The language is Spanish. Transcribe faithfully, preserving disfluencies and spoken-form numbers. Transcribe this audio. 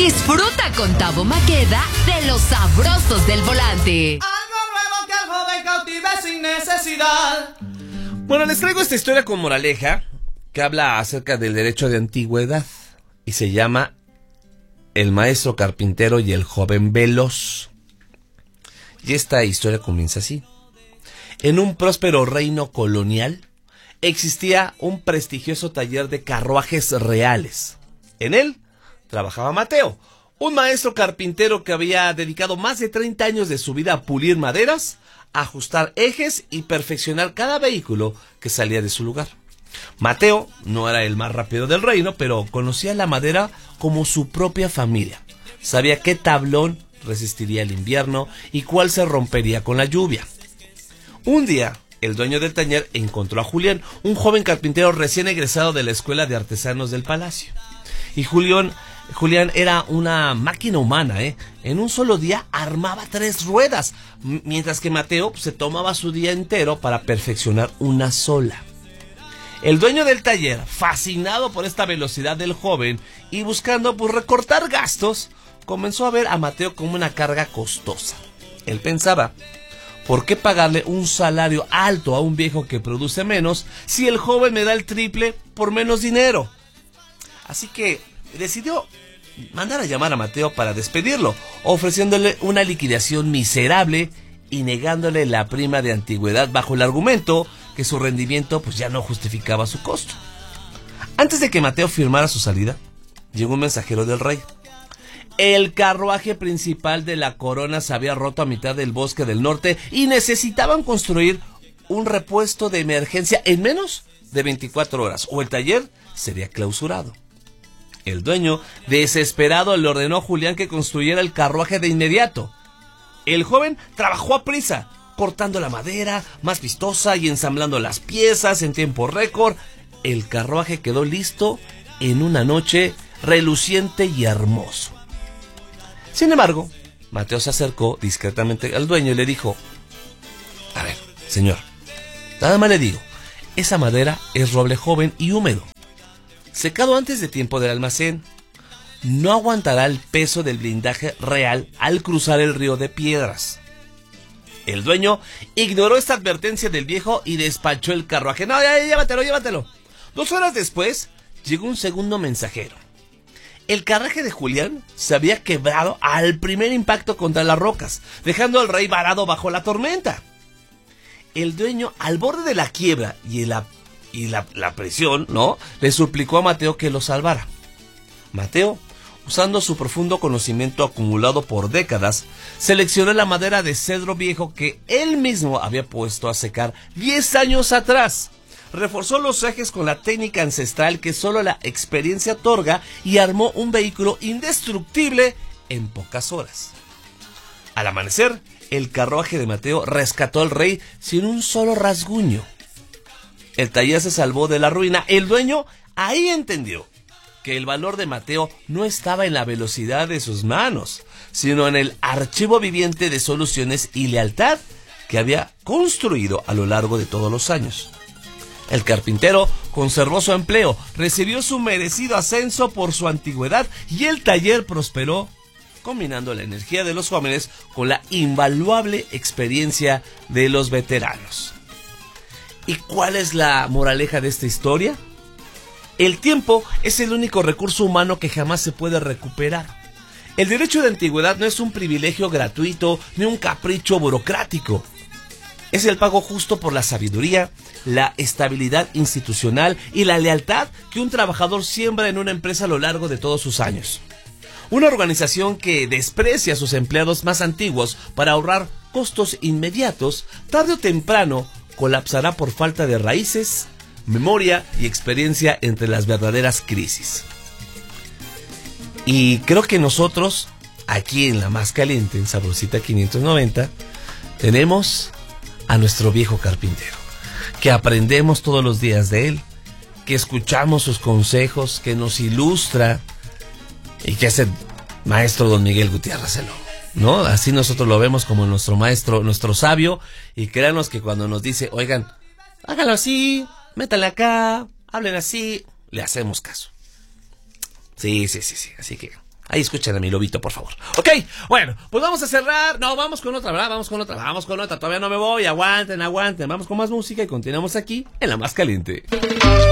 Disfruta con Tabo Maqueda de los sabrosos del volante. Algo nuevo que al joven cautive sin necesidad. Bueno, les traigo esta historia con moraleja que habla acerca del derecho de antigüedad y se llama El maestro carpintero y el joven veloz. Y esta historia comienza así. En un próspero reino colonial existía un prestigioso taller de carruajes reales. En él trabajaba Mateo, un maestro carpintero que había dedicado más de treinta años de su vida a pulir maderas, a ajustar ejes y perfeccionar cada vehículo que salía de su lugar. Mateo no era el más rápido del reino, pero conocía la madera como su propia familia. Sabía qué tablón resistiría el invierno y cuál se rompería con la lluvia. Un día, el dueño del taller encontró a Julián, un joven carpintero recién egresado de la Escuela de Artesanos del Palacio. Y Julián, Julián era una máquina humana, ¿eh? En un solo día armaba tres ruedas, mientras que Mateo pues, se tomaba su día entero para perfeccionar una sola. El dueño del taller, fascinado por esta velocidad del joven y buscando pues, recortar gastos, comenzó a ver a Mateo como una carga costosa. Él pensaba, ¿por qué pagarle un salario alto a un viejo que produce menos si el joven me da el triple por menos dinero? Así que decidió mandar a llamar a Mateo para despedirlo, ofreciéndole una liquidación miserable y negándole la prima de antigüedad bajo el argumento que su rendimiento pues ya no justificaba su costo. Antes de que Mateo firmara su salida, llegó un mensajero del rey. El carruaje principal de la corona se había roto a mitad del bosque del norte y necesitaban construir un repuesto de emergencia en menos de veinticuatro horas o el taller sería clausurado. El dueño, desesperado, le ordenó a Julián que construyera el carruaje de inmediato. El joven trabajó a prisa, cortando la madera más vistosa y ensamblando las piezas en tiempo récord. El carruaje quedó listo en una noche reluciente y hermoso. Sin embargo, Mateo se acercó discretamente al dueño y le dijo: a ver, señor, nada más le digo, esa madera es roble joven y húmedo, secado antes de tiempo del almacén. No aguantará el peso del blindaje real al cruzar el río de piedras. El dueño ignoró esta advertencia del viejo y despachó el carruaje. No, ya, ya, llévatelo, llévatelo. Dos horas después, llegó un segundo mensajero. El carruaje de Julián se había quebrado al primer impacto contra las rocas, dejando al rey varado bajo la tormenta. El dueño, al borde de la quiebra y, la, y la, la presión, ¿no?, le suplicó a Mateo que lo salvara. Mateo, usando su profundo conocimiento acumulado por décadas, seleccionó la madera de cedro viejo que él mismo había puesto a secar diez años atrás. Reforzó los ejes con la técnica ancestral que solo la experiencia otorga y armó un vehículo indestructible en pocas horas. Al amanecer, el carruaje de Mateo rescató al rey sin un solo rasguño. El taller se salvó de la ruina. El dueño ahí entendió que el valor de Mateo no estaba en la velocidad de sus manos, sino en el archivo viviente de soluciones y lealtad que había construido a lo largo de todos los años. El carpintero conservó su empleo, recibió su merecido ascenso por su antigüedad y el taller prosperó, combinando la energía de los jóvenes con la invaluable experiencia de los veteranos. ¿Y cuál es la moraleja de esta historia? El tiempo es el único recurso humano que jamás se puede recuperar. El derecho de antigüedad no es un privilegio gratuito ni un capricho burocrático. Es el pago justo por la sabiduría, la estabilidad institucional y la lealtad que un trabajador siembra en una empresa a lo largo de todos sus años. Una organización que desprecia a sus empleados más antiguos para ahorrar costos inmediatos, tarde o temprano colapsará por falta de raíces, memoria y experiencia entre las verdaderas crisis. Y creo que nosotros, aquí en La Más Caliente, en Sabrosita quinientos noventa, tenemos a nuestro viejo carpintero, que aprendemos todos los días de él, que escuchamos sus consejos, que nos ilustra y que es el maestro don Miguel Gutiérrez Seló, ¿no? Así nosotros lo vemos como nuestro maestro, nuestro sabio, y créanos que cuando nos dice, oigan, háganlo así, métanle acá, hablen así, le hacemos caso. Sí, sí, sí, sí, así que Ahí escuchen a mi lobito, por favor. Ok, bueno, pues vamos a cerrar. No, vamos con otra, ¿verdad? Vamos con otra, vamos con otra. Todavía no me voy, aguanten, aguanten. Vamos con más música y continuamos aquí en La Más Caliente.